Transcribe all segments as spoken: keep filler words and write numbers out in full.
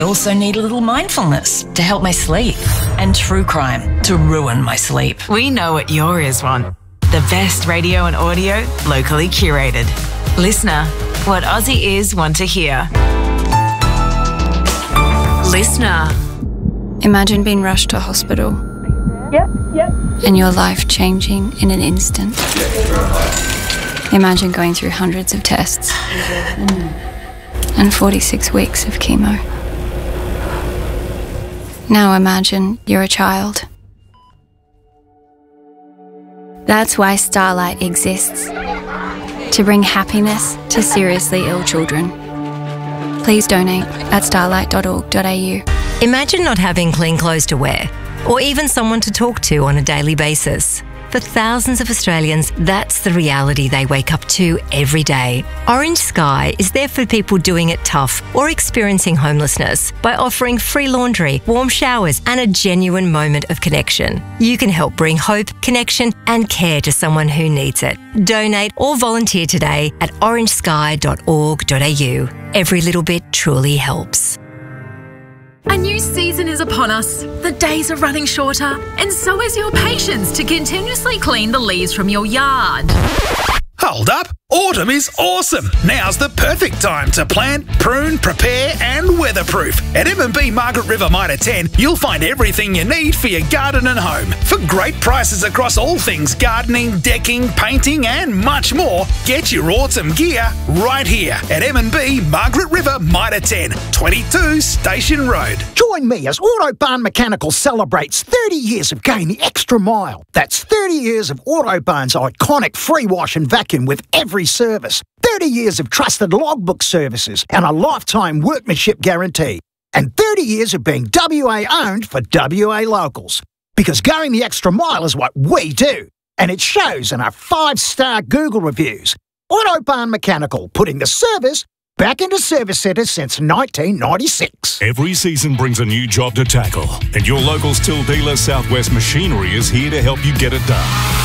I also need a little mindfulness to help my sleep and true crime to ruin my sleep. We know what your ears want. The best radio and audio locally curated. Listener, what Aussie ears want to hear. Listener. Imagine being rushed to hospital. Yep, yep. And your life changing in an instant. Imagine going through hundreds of tests and forty-six weeks of chemo. Now imagine you're a child. That's why Starlight exists. To bring happiness to seriously ill children. Please donate at starlight dot org dot a u. Imagine not having clean clothes to wear, or even someone to talk to on a daily basis. For thousands of Australians, that's the reality they wake up to every day. Orange Sky is there for people doing it tough or experiencing homelessness by offering free laundry, warm showers, and a genuine moment of connection. You can help bring hope, connection, and care to someone who needs it. Donate or volunteer today at orange sky dot org dot a u. Every little bit truly helps. A new season is upon us. The days are running shorter, and so is your patience to continuously clean the leaves from your yard. Hold up! Autumn is awesome! Now's the perfect time to plant, prune, prepare and weatherproof. At M and B Margaret River Mitre ten, you'll find everything you need for your garden and home. For great prices across all things gardening, decking, painting and much more, get your autumn gear right here at M and B Margaret River Mitre ten, twenty-two Station Road. Join me as Autobarn Mechanical celebrates thirty years of going the extra mile. That's thirty years of Autobarn's iconic free wash and vacuum with every service. thirty years of trusted logbook services and a lifetime workmanship guarantee. And thirty years of being W A owned for W A locals. Because going the extra mile is what we do. And it shows in our five-star Google reviews. Autobarn Mechanical, putting the service back into service centres since nineteen ninety-six. Every season brings a new job to tackle, and your local Stihl dealer Southwest Machinery is here to help you get it done.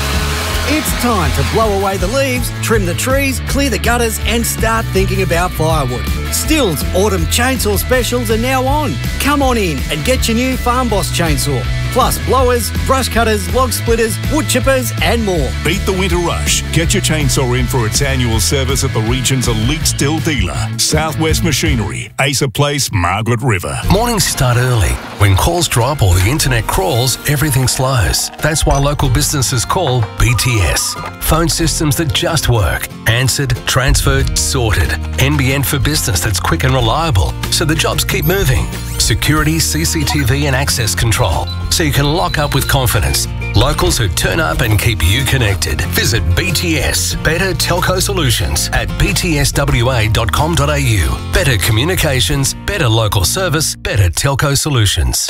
It's time to blow away the leaves, trim the trees, clear the gutters and start thinking about firewood. Stihl's autumn chainsaw specials are now on. Come on in and get your new Farm Boss chainsaw. Plus blowers, brush cutters, log splitters, wood chippers and more. Beat the winter rush. Get your chainsaw in for its annual service at the region's elite Stihl dealer, Southwest Machinery, Asa Place, Margaret River. Mornings start early. When calls drop or the internet crawls, everything slows. That's why local businesses call B T S. Phone systems that just work. Answered, transferred, sorted. N B N for business that's quick and reliable, so the jobs keep moving. Security, C C T V and access control, so you can lock up with confidence. Locals who turn up and keep you connected. Visit B T S, Better Telco Solutions, at b t s w a dot com dot a u. Better communications, better local service, better telco solutions.